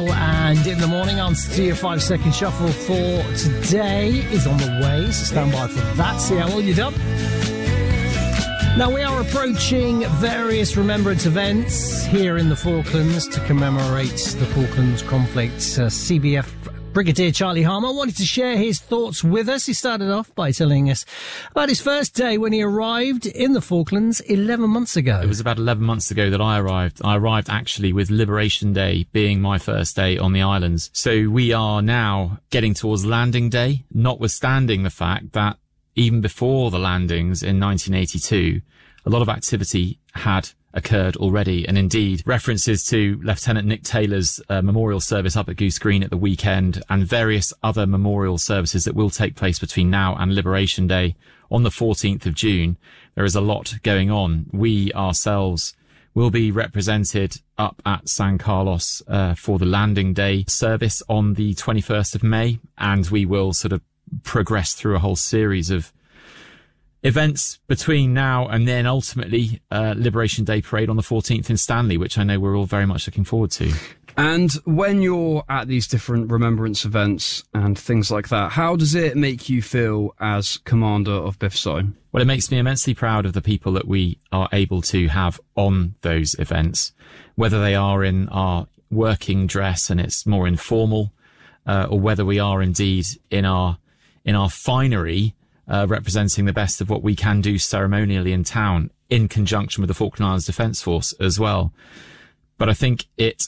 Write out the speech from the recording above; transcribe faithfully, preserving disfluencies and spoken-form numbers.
Paul, and in the morning, answer to your five-second shuffle for today is on the way, so stand by for that. See how well you've done. Now, we are approaching various remembrance events here in the Falklands to commemorate the Falklands conflict. Uh, C B F Brigadier Charlie Harmer wanted to share his thoughts with us. He started off by telling us about his first day when he arrived in the Falklands eleven months ago. It was about eleven months ago that I arrived. I arrived actually with Liberation Day being my first day on the islands. So we are now getting towards landing day, notwithstanding the fact that even before the landings in nineteen eighty-two, a lot of activity had occurred already, and indeed references to Lieutenant Nick Taylor's uh, memorial service up at Goose Green at the weekend and various other memorial services that will take place between now and Liberation Day on the fourteenth of June. There is a lot going on. We ourselves will be represented up at San Carlos uh, for the landing day service on the twenty-first of May, and we will sort of progress through a whole series of events between now and then ultimately uh, Liberation Day parade on the fourteenth in Stanley, which I know we're all very much looking forward to. And when you're at these different remembrance events and things like that, how does it make you feel as commander of B I F S I? Well, it makes me immensely proud of the people that we are able to have on those events, whether they are in our working dress and it's more informal, uh, or whether we are indeed in our in our finery, Uh, representing the best of what we can do ceremonially in town in conjunction with the Falkland Islands Defence Force as well. But I think it